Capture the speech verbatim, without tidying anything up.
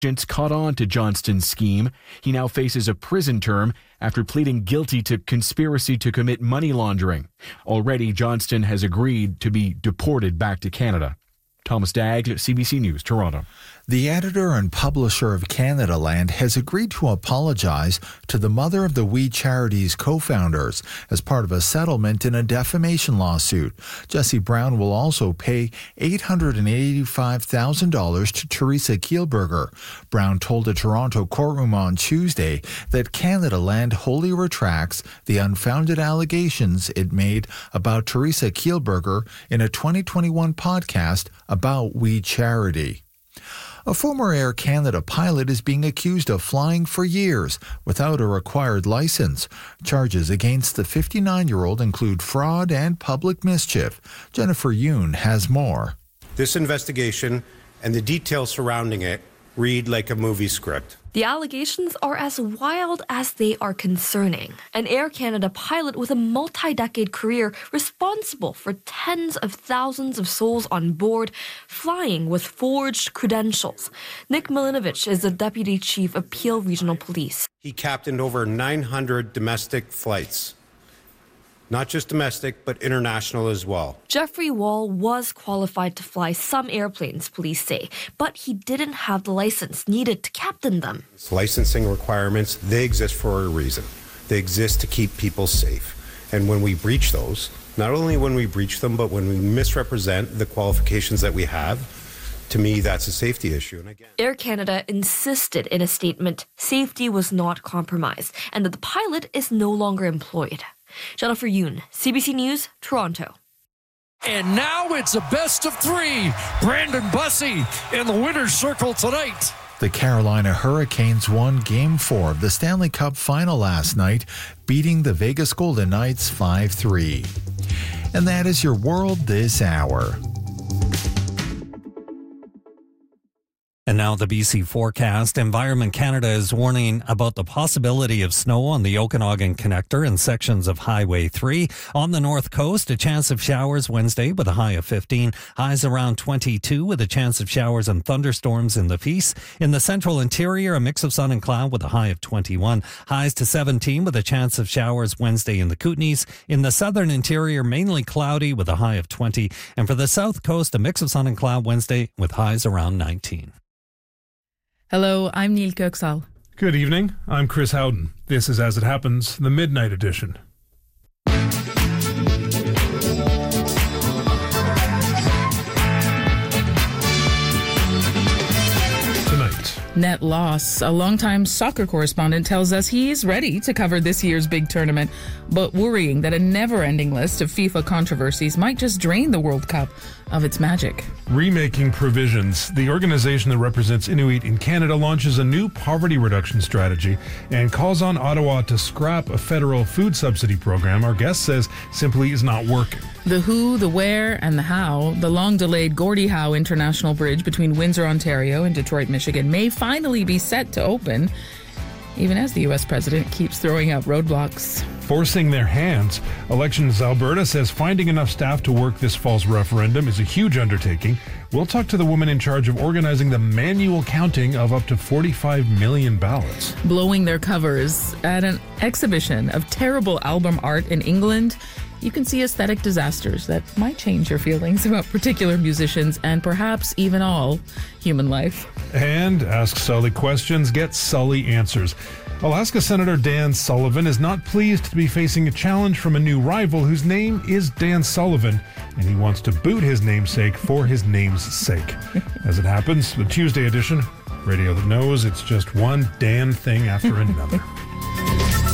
Agents caught on to Johnston's scheme. He now faces a prison term after pleading guilty to conspiracy to commit money laundering. Already, Johnston has agreed to be deported back to Canada. Thomas Dagg, C B C News, Toronto. The editor and publisher of Canadaland has agreed to apologize to the mother of the We Charities co-founders as part of a settlement in a defamation lawsuit. Jesse Brown will also pay eight hundred eighty-five thousand dollars to Teresa Kielburger. Brown told a Toronto courtroom on Tuesday that Canadaland wholly retracts the unfounded allegations it made about Teresa Kielburger in a twenty twenty-one podcast about We Charity. A former Air Canada pilot is being accused of flying for years without a required license. Charges against the fifty-nine-year-old include fraud and public mischief. Jennifer Yoon has more. This investigation and the details surrounding it read like a movie script. The allegations are as wild as they are concerning. An Air Canada pilot with a multi-decade career responsible for tens of thousands of souls on board, flying with forged credentials. Nick Milinovich is the Deputy Chief of Peel Regional Police. He captained over nine hundred domestic flights. Not just domestic, but international as well. Jeffrey Wall was qualified to fly some airplanes, police say, but he didn't have the license needed to captain them. Licensing requirements, they exist for a reason. They exist to keep people safe. And when we breach those, not only when we breach them, but when we misrepresent the qualifications that we have, to me, that's a safety issue. And again, Air Canada insisted in a statement safety was not compromised and that the pilot is no longer employed. Jennifer Yoon, C B C News, Toronto. And now it's a best of three. Brandon Bussey in the winner's circle tonight. The Carolina Hurricanes won Game four of the Stanley Cup Final last night, beating the Vegas Golden Knights five three. And that is your world this hour. And now the B C forecast. Environment Canada is warning about the possibility of snow on the Okanagan Connector and sections of Highway three. On the north coast, a chance of showers Wednesday with a high of fifteen. Highs around twenty-two with a chance of showers and thunderstorms in the Feast. In the central interior, a mix of sun and cloud with a high of twenty-one. Highs to seventeen with a chance of showers Wednesday in the Kootenays. In the southern interior, mainly cloudy with a high of twenty. And for the south coast, a mix of sun and cloud Wednesday with highs around nineteen. Hello, I'm Neil Köksal. Good evening. I'm Chris Howden. This is As It Happens, the Midnight Edition. Net loss. A longtime soccer correspondent tells us he's ready to cover this year's big tournament, but worrying that a never-ending list of FIFA controversies might just drain the World Cup of its magic. Remaking Provisions, the organization that represents Inuit in Canada, launches a new poverty reduction strategy and calls on Ottawa to scrap a federal food subsidy program our guest says simply is not working. The who, the where, and the how, the long-delayed Gordie Howe International Bridge between Windsor, Ontario and Detroit, Michigan may finally be set to open, even as the U S president keeps throwing up roadblocks. Forcing their hands. Elections Alberta says finding enough staff to work this fall's referendum is a huge undertaking. We'll talk to the woman in charge of organizing the manual counting of up to forty-five million ballots. Blowing their covers at an exhibition of terrible album art in England, you can see aesthetic disasters that might change your feelings about particular musicians and perhaps even all human life. And Ask Sully questions, get Sully answers. Alaska Senator Dan Sullivan is not pleased to be facing a challenge from a new rival whose name is Dan Sullivan, and he wants to boot his namesake for his name's sake. As It Happens, the Tuesday edition, radio that knows it's just one damn thing after another.